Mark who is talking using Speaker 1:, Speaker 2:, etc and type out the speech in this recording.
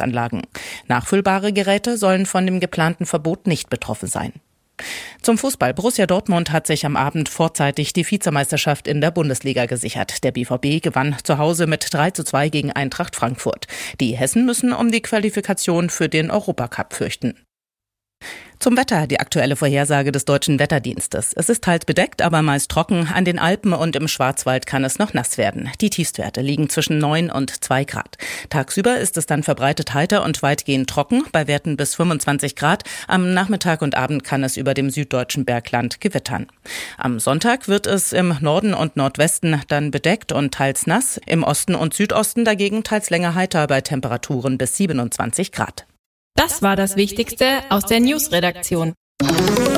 Speaker 1: Verbrennungsanlagen. Nachfüllbare Geräte sollen von dem geplanten Verbot nicht betroffen sein. Zum Fußball. Borussia Dortmund hat sich am Abend vorzeitig die Vizemeisterschaft in der Bundesliga gesichert. Der BVB gewann zu Hause mit 3:2 gegen Eintracht Frankfurt. Die Hessen müssen um die Qualifikation für den Europacup fürchten. Zum Wetter, die aktuelle Vorhersage des Deutschen Wetterdienstes. Es ist teils bedeckt, aber meist trocken. An den Alpen und im Schwarzwald kann es noch nass werden. Die Tiefstwerte liegen zwischen 9 und 2 Grad. Tagsüber ist es dann verbreitet heiter und weitgehend trocken, bei Werten bis 25 Grad. Am Nachmittag und Abend kann es über dem süddeutschen Bergland gewittern. Am Sonntag wird es im Norden und Nordwesten dann bedeckt und teils nass. Im Osten und Südosten dagegen teils länger heiter bei Temperaturen bis 27 Grad.
Speaker 2: Das war das Wichtigste aus der News-Redaktion.